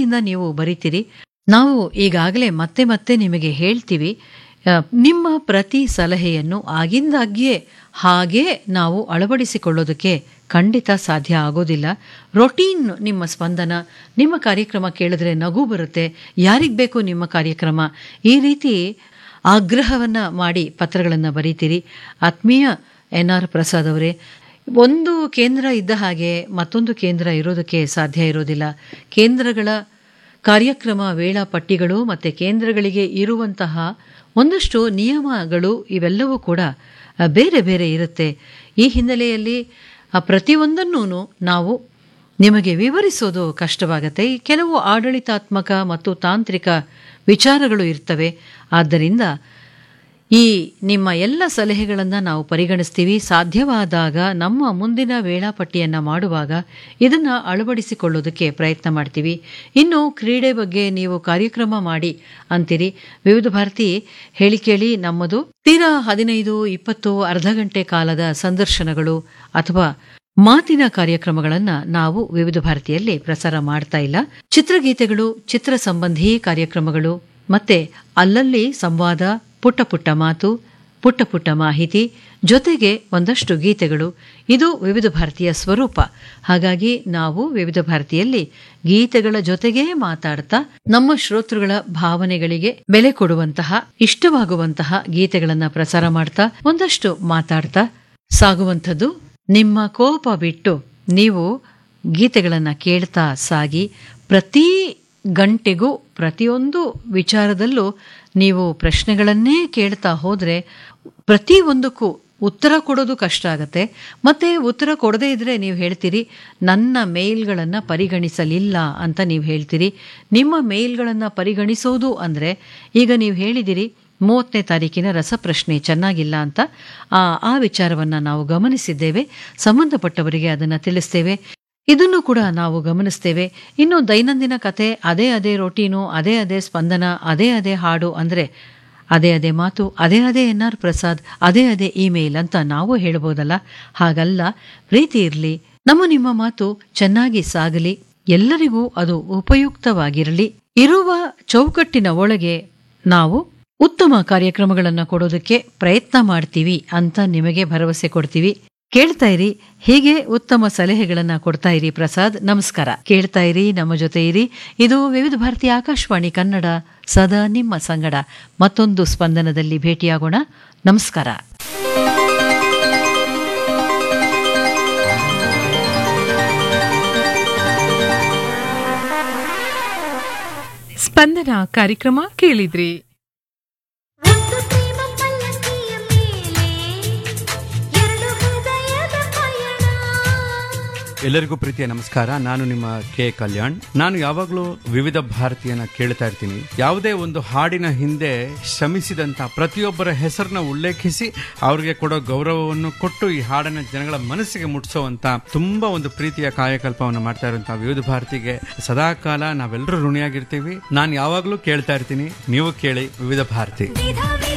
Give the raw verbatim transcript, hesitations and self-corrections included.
ಪ್ರೀತಿಯಿಂದ ನೀವು ಬರೀತೀರಿ. ನಾವು ಈಗಾಗಲೇ ಮತ್ತೆ ಮತ್ತೆ ನಿಮಗೆ ಹೇಳ್ತೀವಿ, ನಿಮ್ಮ ಪ್ರತಿ ಸಲಹೆಯನ್ನು ಆಗಿಂದಾಗ್ಯೇ ಹಾಗೇ ನಾವು ಅಳವಡಿಸಿಕೊಳ್ಳೋದಕ್ಕೆ ಖಂಡಿತ ಸಾಧ್ಯ ಆಗೋದಿಲ್ಲ. ರೊಟೀನ್ ನಿಮ್ಮ ಸ್ಪಂದನ, ನಿಮ್ಮ ಕಾರ್ಯಕ್ರಮ ಕೇಳಿದ್ರೆ ನಗು ಬರುತ್ತೆ, ಯಾರಿಗೆ ಬೇಕು ನಿಮ್ಮ ಕಾರ್ಯಕ್ರಮ, ಈ ರೀತಿ ಆಗ್ರಹವನ್ನ ಮಾಡಿ ಪತ್ರಗಳನ್ನು ಬರೀತೀರಿ. ಆತ್ಮೀಯ ಎನ್ ಆರ್ ಪ್ರಸಾದ್ ಅವರೇ, ಒಂದು ಕೇಂದ್ರ ಇದ್ದ ಹಾಗೆ ಮತ್ತೊಂದು ಕೇಂದ್ರ ಇರೋದಕ್ಕೆ ಸಾಧ್ಯ ಇರೋದಿಲ್ಲ. ಕೇಂದ್ರಗಳ ಕಾರ್ಯಕ್ರಮ ವೇಳಾಪಟ್ಟಿಗಳು ಮತ್ತು ಕೇಂದ್ರಗಳಿಗೆ ಇರುವಂತಹ ಒಂದಷ್ಟು ನಿಯಮಗಳು ಇವೆಲ್ಲವೂ ಕೂಡ ಬೇರೆ ಬೇರೆ ಇರುತ್ತೆ. ಈ ಹಿನ್ನೆಲೆಯಲ್ಲಿ ಪ್ರತಿಯೊಂದನ್ನೂ ನಾವು ನಿಮಗೆ ವಿವರಿಸೋದು ಕಷ್ಟವಾಗುತ್ತೆ. ಕೆಲವು ಆಡಳಿತಾತ್ಮಕ ಮತ್ತು ತಾಂತ್ರಿಕ ವಿಚಾರಗಳು ಇರ್ತವೆ. ಆದ್ದರಿಂದ ಈ ನಿಮ್ಮ ಎಲ್ಲ ಸಲಹೆಗಳನ್ನು ನಾವು ಪರಿಗಣಿಸ್ತೀವಿ. ಸಾಧ್ಯವಾದಾಗ ನಮ್ಮ ಮುಂದಿನ ವೇಳಾಪಟ್ಟಿಯನ್ನು ಮಾಡುವಾಗ ಇದನ್ನು ಅಳವಡಿಸಿಕೊಳ್ಳೋದಕ್ಕೆ ಪ್ರಯತ್ನ ಮಾಡ್ತೀವಿ. ಇನ್ನು ಕ್ರೀಡೆ ಬಗ್ಗೆ ನೀವು ಕಾರ್ಯಕ್ರಮ ಮಾಡಿ ಅಂತೀರಿ. ವಿವಿಧ ಭಾರತಿ ಹೇಳಿ ಕೇಳಿ ನಮ್ಮದು ತೀರಾ ಹದಿನೈದು ಇಪ್ಪತ್ತು ಅರ್ಧ ಗಂಟೆ ಕಾಲದ ಸಂದರ್ಶನಗಳು ಅಥವಾ ಮಾತಿನ ಕಾರ್ಯಕ್ರಮಗಳನ್ನು ನಾವು ವಿವಿಧ ಭಾರತಿಯಲ್ಲಿ ಪ್ರಸಾರ ಮಾಡ್ತಾ ಇಲ್ಲ. ಚಿತ್ರಗೀತೆಗಳು, ಚಿತ್ರ ಸಂಬಂಧಿ ಕಾರ್ಯಕ್ರಮಗಳು, ಮತ್ತೆ ಅಲ್ಲಲ್ಲಿ ಸಂವಾದ, ಪುಟ್ಟ ಪುಟ್ಟ ಮಾತು, ಪುಟ್ಟ ಪುಟ್ಟ ಮಾಹಿತಿ, ಜೊತೆಗೆ ಒಂದಷ್ಟು ಗೀತೆಗಳು, ಇದು ವಿವಿಧ ಭಾರತೀಯ ಸ್ವರೂಪ. ಹಾಗಾಗಿ ನಾವು ವಿವಿಧ ಭಾರತಿಯಲ್ಲಿ ಗೀತೆಗಳ ಜೊತೆಗೇ ಮಾತಾಡ್ತಾ ನಮ್ಮ ಶ್ರೋತೃಗಳ ಭಾವನೆಗಳಿಗೆ ಬೆಲೆ ಕೊಡುವಂತಹ, ಇಷ್ಟವಾಗುವಂತಹ ಗೀತೆಗಳನ್ನ ಪ್ರಸಾರ ಮಾಡ್ತಾ ಒಂದಷ್ಟು ಮಾತಾಡ್ತಾ ಸಾಗುವಂಥದ್ದು. ನಿಮ್ಮ ಕೋಪ ಬಿಟ್ಟು ನೀವು ಗೀತೆಗಳನ್ನ ಕೇಳ್ತಾ ಸಾಗಿ. ಪ್ರತಿ ಗಂಟೆಗೂ ಪ್ರತಿಯೊಂದು ವಿಚಾರದಲ್ಲೂ ನೀವು ಪ್ರಶ್ನೆಗಳನ್ನೇ ಕೇಳ್ತಾ ಹೋದ್ರೆ ಪ್ರತಿ ಒಂದಕ್ಕೂ ಉತ್ತರ ಕೊಡೋದು ಕಷ್ಟ ಆಗತ್ತೆ. ಮತ್ತೆ ಉತ್ತರ ಕೊಡದೇ ಇದ್ರೆ ನೀವು ಹೇಳ್ತೀರಿ ನನ್ನ ಮೇಲ್ಗಳನ್ನು ಪರಿಗಣಿಸಲಿಲ್ಲ ಅಂತ ನೀವು ಹೇಳ್ತೀರಿ. ನಿಮ್ಮ ಮೇಲ್ಗಳನ್ನು ಪರಿಗಣಿಸೋದು ಅಂದ್ರೆ ಈಗ ನೀವು ಹೇಳಿದಿರಿ ಮೂವತ್ತನೇ ತಾರೀಕಿನ ರಸಪ್ರಶ್ನೆ ಚೆನ್ನಾಗಿಲ್ಲ ಅಂತ. ಆ ಆ ವಿಚಾರವನ್ನ ನಾವು ಗಮನಿಸಿದ್ದೇವೆ. ಸಂಬಂಧಪಟ್ಟವರಿಗೆ ಅದನ್ನು ತಿಳಿಸ್ತೇವೆ. ಇದನ್ನು ಕೂಡ ನಾವು ಗಮನಿಸ್ತೇವೆ. ಇನ್ನು ದೈನಂದಿನ ಕತೆ, ಅದೇ ಅದೇ ರೊಟೀನು, ಅದೇ ಅದೇ ಸ್ಪಂದನ, ಅದೇ ಅದೇ ಹಾಡು ಅಂದ್ರೆ ಅದೇ ಅದೇ ಮಾತು, ಅದೇ ಅದೇ ಎನ್ ಆರ್ ಪ್ರಸಾದ್, ಅದೇ ಅದೇ ಇಮೇಲ್ ಅಂತ ನಾವು ಹೇಳ್ಬೋದಲ್ಲ. ಹಾಗಲ್ಲ, ಪ್ರೀತಿ ಇರಲಿ, ನಮ್ಮ ನಿಮ್ಮ ಮಾತು ಚೆನ್ನಾಗಿ ಸಾಗಲಿ, ಎಲ್ಲರಿಗೂ ಅದು ಉಪಯುಕ್ತವಾಗಿರಲಿ. ಇರುವ ಚೌಕಟ್ಟಿನ ಒಳಗೆ ನಾವು ಉತ್ತಮ ಕಾರ್ಯಕ್ರಮಗಳನ್ನು ಕೊಡೋದಕ್ಕೆ ಪ್ರಯತ್ನ ಮಾಡ್ತೀವಿ ಅಂತ ನಿಮಗೆ ಭರವಸೆ ಕೊಡ್ತೀವಿ. ಕೇಳ್ತಾ ಇರಿ, ಹೀಗೆ ಉತ್ತಮ ಸಲಹೆಗಳನ್ನ ಕೊಡ್ತಾ ಇರಿ. ಪ್ರಸಾದ್, ನಮಸ್ಕಾರ. ಕೇಳ್ತಾ ಇರಿ, ನಮ್ಮ ಜೊತೆ ಇರಿ. ಇದು ವಿವಿಧ ಭಾರತೀಯ ಆಕಾಶವಾಣಿ ಕನ್ನಡ, ಸದಾ ನಿಮ್ಮ ಸಂಗಡ. ಮತ್ತೊಂದು ಸ್ಪಂದನದಲ್ಲಿ ಭೇಟಿಯಾಗೋಣ. ನಮಸ್ಕಾರ. ಸ್ಪಂದನ ಕಾರ್ಯಕ್ರಮ ಕೇಳಿದ್ರಿ. ಎಲ್ಲರಿಗೂ ಪ್ರೀತಿಯ ನಮಸ್ಕಾರ. ನಾನು ನಿಮ್ಮ ಕೆ ಕಲ್ಯಾಣ್. ನಾನು ಯಾವಾಗಲೂ ವಿವಿಧ ಭಾರತೀಯನ ಕೇಳ್ತಾ ಇರ್ತೀನಿ. ಯಾವುದೇ ಒಂದು ಹಾಡಿನ ಹಿಂದೆ ಶ್ರಮಿಸಿದಂತ ಪ್ರತಿಯೊಬ್ಬರ ಹೆಸರನ್ನ ಉಲ್ಲೇಖಿಸಿ ಅವ್ರಿಗೆ ಕೊಡೋ ಗೌರವವನ್ನು ಕೊಟ್ಟು ಈ ಹಾಡನ್ನ ಜನಗಳ ಮನಸ್ಸಿಗೆ ಮುಟ್ಟಿಸುವಂತ ತುಂಬಾ ಒಂದು ಪ್ರೀತಿಯ ಕಾಯಕಲ್ಪವನ್ನು ಮಾಡ್ತಾ ಇರುವಂತಹ ವಿವಿಧ ಭಾರತಿಗೆ ಸದಾಕಾಲ ನಾವೆಲ್ಲರೂ ಋಣಿಯಾಗಿರ್ತೀವಿ. ನಾನು ಯಾವಾಗಲೂ ಕೇಳ್ತಾ ಇರ್ತೀನಿ. ನೀವು ಕೇಳಿ ವಿವಿಧ ಭಾರತಿ.